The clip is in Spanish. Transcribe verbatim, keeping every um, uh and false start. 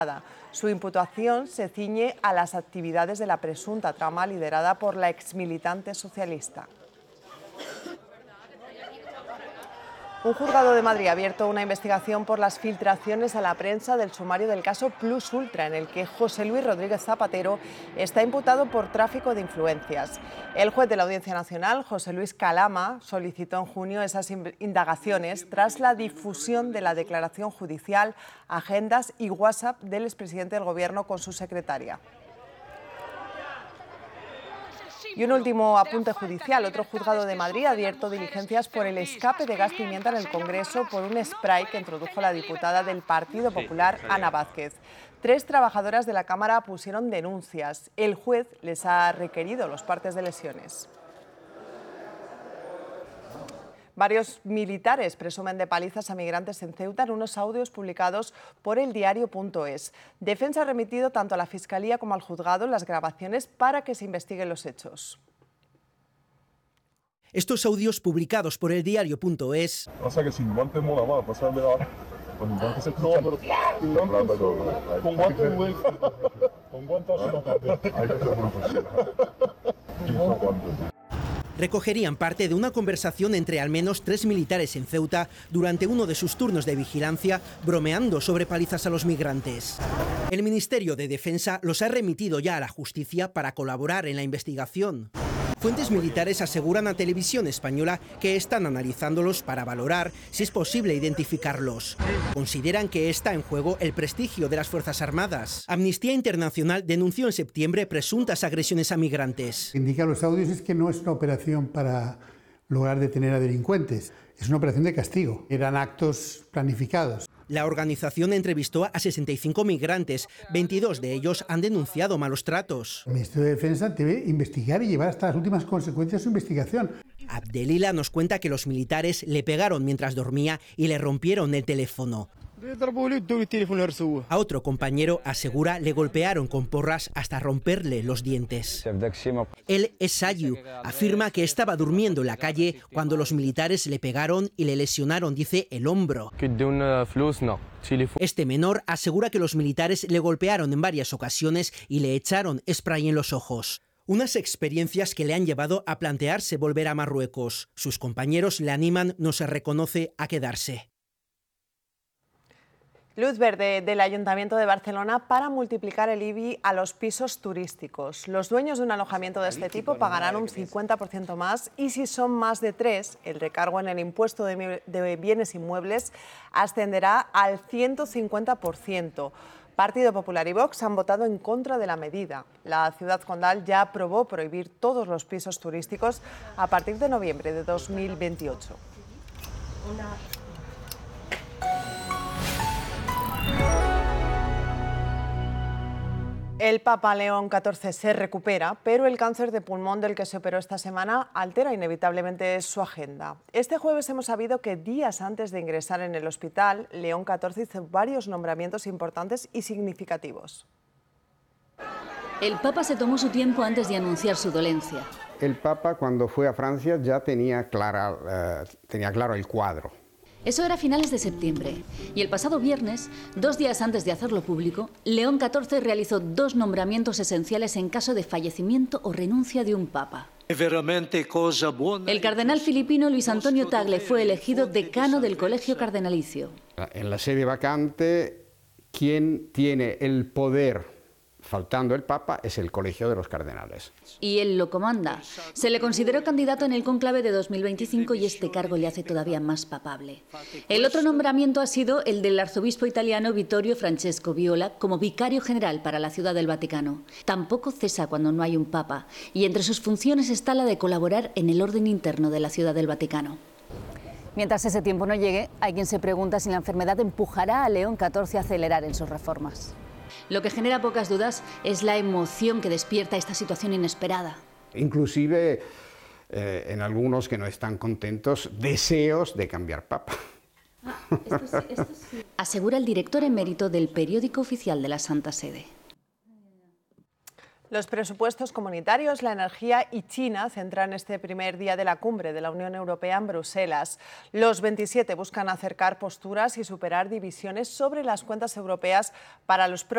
Su imputación se ciñe a las actividades de la presunta trama liderada por la exmilitante socialista. Un juzgado de Madrid ha abierto una investigación por las filtraciones a la prensa del sumario del caso Plus Ultra, en el que José Luis Rodríguez Zapatero está imputado por tráfico de influencias. El juez de la Audiencia Nacional, José Luis Calama, solicitó en junio esas indagaciones tras la difusión de la declaración judicial, agendas y WhatsApp del expresidente del Gobierno con su secretaria. Y un último apunte judicial. Otro juzgado de Madrid ha abierto diligencias por el escape de gas pimienta en el Congreso por un spray que introdujo la diputada del Partido Popular, Ana Vázquez. Tres trabajadoras de la Cámara pusieron denuncias. El juez les ha requerido los partes de lesiones. Varios militares presumen de palizas a migrantes en Ceuta en unos audios publicados por el diario punto es. Defensa ha remitido tanto a la Fiscalía como al juzgado las grabaciones para que se investiguen los hechos. Estos audios publicados por el diario punto es... Pasa que sin guantes mola más, pasa de la... Con guantes se escucha... No, pero... Con guantes muy... Con guantes no cambia. Hay que ser profesional. Recogerían parte de una conversación entre al menos tres militares en Ceuta durante uno de sus turnos de vigilancia, bromeando sobre palizas a los migrantes. El Ministerio de Defensa los ha remitido ya a la justicia para colaborar en la investigación. Fuentes militares aseguran a Televisión Española que están analizándolos para valorar si es posible identificarlos. Consideran que está en juego el prestigio de las Fuerzas Armadas. Amnistía Internacional denunció en septiembre presuntas agresiones a migrantes. Lo que indican los audios es que no es una operación para lograr detener a delincuentes, es una operación de castigo. Eran actos planificados. La organización entrevistó a sesenta y cinco migrantes, veintidós de ellos han denunciado malos tratos. El Ministerio de Defensa debe investigar y llevar hasta las últimas consecuencias su investigación. Abdelila nos cuenta que los militares le pegaron mientras dormía y le rompieron el teléfono. A otro compañero asegura le golpearon con porras hasta romperle los dientes. Él es Sayu, afirma que estaba durmiendo en la calle cuando los militares le pegaron y le lesionaron, dice, el hombro. Este menor asegura que los militares le golpearon en varias ocasiones y le echaron spray en los ojos. Unas experiencias que le han llevado a plantearse volver a Marruecos. Sus compañeros le animan, no se reconoce, a quedarse. Luz verde del Ayuntamiento de Barcelona para multiplicar el I B I a los pisos turísticos. Los dueños de un alojamiento de este tipo pagarán un cincuenta por ciento más y si son más de tres, el recargo en el impuesto de bienes inmuebles ascenderá al ciento cincuenta por ciento. Partido Popular y Vox han votado en contra de la medida. La ciudad condal ya aprobó prohibir todos los pisos turísticos a partir de noviembre de dos mil veintiocho. Una... El Papa León catorce se recupera, pero el cáncer de pulmón del que se operó esta semana altera inevitablemente su agenda. Este jueves hemos sabido que días antes de ingresar en el hospital, León catorce hizo varios nombramientos importantes y significativos. El Papa se tomó su tiempo antes de anunciar su dolencia. El Papa, cuando fue a Francia, ya tenía, clara, uh, tenía claro el cuadro. Eso era a finales de septiembre, y el pasado viernes, dos días antes de hacerlo público, León catorce realizó dos nombramientos esenciales en caso de fallecimiento o renuncia de un papa. El cardenal filipino Luis Antonio Tagle fue elegido decano del Colegio Cardenalicio. En la sede vacante, quien tiene el poder, faltando el Papa, es el Colegio de los Cardenales. Y él lo comanda. Se le consideró candidato en el cónclave de dos mil veinticinco y este cargo le hace todavía más papable. El otro nombramiento ha sido el del arzobispo italiano Vittorio Francesco Viola como vicario general para la Ciudad del Vaticano. Tampoco cesa cuando no hay un Papa, y entre sus funciones está la de colaborar en el orden interno de la Ciudad del Vaticano. Mientras ese tiempo no llegue, hay quien se pregunta si la enfermedad empujará a León catorce a acelerar en sus reformas. Lo que genera pocas dudas es la emoción que despierta esta situación inesperada. Inclusive, eh, en algunos que no están contentos, deseos de cambiar papa. Ah, esto sí, esto sí. Asegura el director emérito del periódico oficial de la Santa Sede. Los presupuestos comunitarios, la energía y China centran este primer día de la cumbre de la Unión Europea en Bruselas. Los veintisiete buscan acercar posturas y superar divisiones sobre las cuentas europeas para los próximos